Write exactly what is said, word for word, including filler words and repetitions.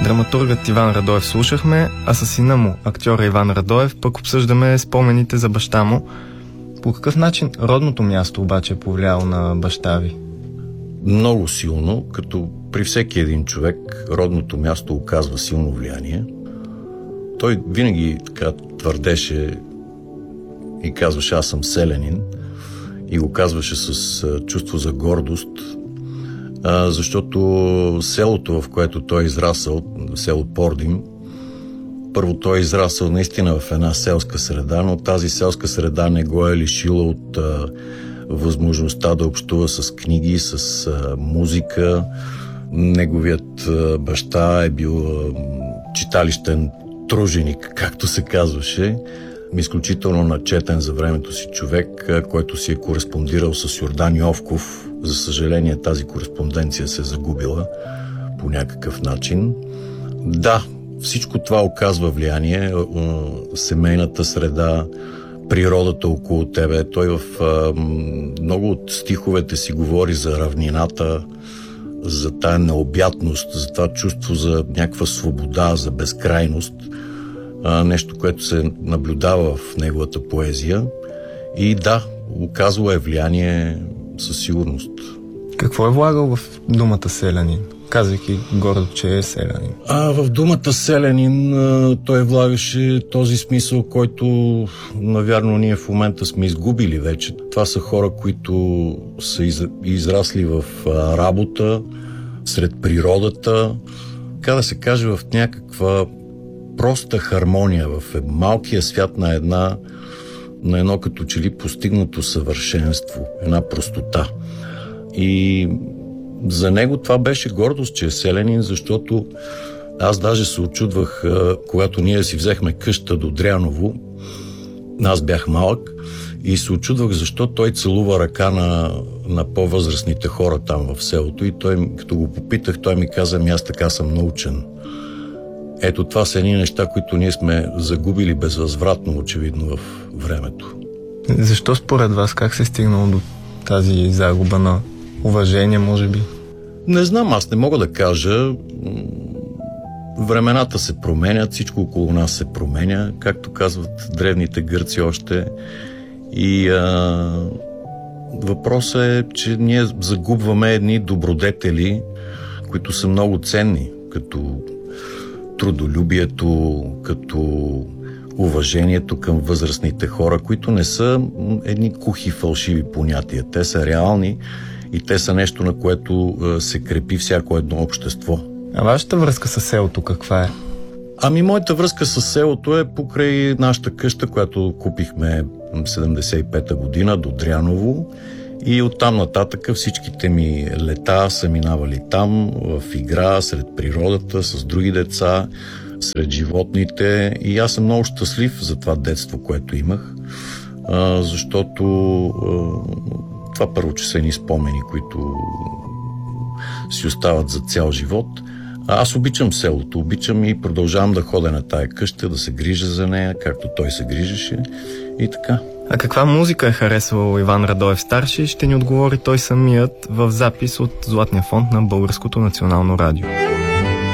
Драматургът Иван Радоев слушахме, а със сина му, актьора Иван Радоев, пък обсъждаме спомените за баща му. По какъв начин родното място обаче е повлияло на баща ви? Много силно, като при всеки един човек родното място оказва силно влияние. Той винаги така твърдеше и казваше: аз съм селянин, и го казваше с чувство за гордост, защото селото, в което той е израсъл, село Пордим, първо той е израсъл наистина в една селска среда, но тази селска среда не го е лишила от а, възможността да общува с книги, с а, музика. Неговият а, баща е бил а, читалищен труженик, както се казваше. Изключително начетен за времето си човек, а, който си е кореспондирал с Йордан Йовков. За съжаление, тази кореспонденция се е загубила по някакъв начин. Да, всичко това оказва влияние. Семейната среда, природата около тебе. Той в много от стиховете си говори за равнината, за тая необятност, за това чувство за някаква свобода, за безкрайност. Нещо, което се наблюдава в неговата поезия. И да, оказва е влияние със сигурност. Какво е влагал в думата селянин, казвайки гордо, че е селянин? А в думата селянин той влагаше този смисъл, който, навярно, ние в момента сме изгубили вече. Това са хора, които са израсли в работа, сред природата, така да се каже, в някаква проста хармония, в малкия свят на една на едно като че ли постигнато съвършенство, една простота. И за него това беше гордост, че е селянин, защото аз даже се очудвах, когато ние си взехме къща до Дряново, аз бях малък, и се очудвах защо той целува ръка на, на по-възрастните хора там в селото, и той, като го попитах, той ми каза: аз така съм научен. Ето, това са едни неща, които ние сме загубили безвъзвратно, очевидно, в времето. Защо според вас, как се е стигнало до тази загуба на уважение, може би? Не знам, аз не мога да кажа. Времената се променят, всичко около нас се променя, както казват древните гърци още. И а, въпросът е, че ние загубваме едни добродетели, които са много ценни, като трудолюбието, като уважението към възрастните хора, които не са едни кухи фалшиви понятия. Те са реални и те са нещо, на което се крепи всяко едно общество. А вашата връзка с селото каква е? Ами моята връзка с селото е покрай нашата къща, която купихме седемдесет и пета година до Дряново, и оттам нататък всичките ми лета са минавали там, в игра, сред природата, с други деца, сред животните, и аз съм много щастлив за това детство, което имах, защото това първо, че са едни спомени, които си остават за цял живот. Аз обичам селото, обичам и продължавам да ходя на тая къща, да се грижа за нея, както той се грижеше, и така. А каква музика е харесвал Иван Радоев старши, ще ни отговори той самият в запис от Златния фонд на Българското национално радио.